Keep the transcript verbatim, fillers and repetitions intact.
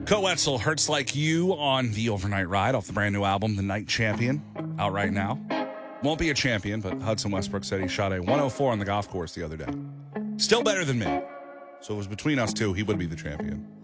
Co Wetzel, Hurts Like You on the Overnight Ride off the brand new album, The Night Champion, out right now. Won't be a champion, but Hudson Westbrook said he shot a one oh four on the golf course the other day. Still better than me. So it was between us two, he would be the champion.